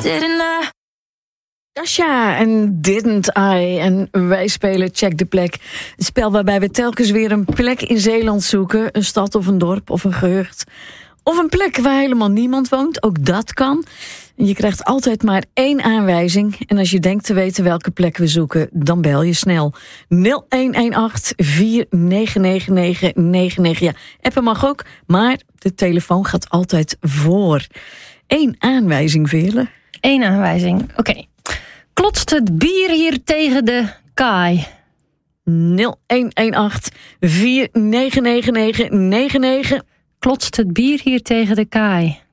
Didn't I? Tasha en Didn't I. En wij spelen Check de Plek. Het spel waarbij we telkens weer een plek in Zeeland zoeken. Een stad of een dorp of een gehucht. Of een plek waar helemaal niemand woont. Ook dat kan. En je krijgt altijd maar 1 aanwijzing. En als je denkt te weten welke plek we zoeken, dan bel je snel. 0118-499999. Ja, appen mag ook, maar de telefoon gaat altijd voor. 1 aanwijzing, Veerle. 1 aanwijzing, oké. Klotst het bier hier tegen de kaai? 0118-499999. Klotst het bier hier tegen de kaai?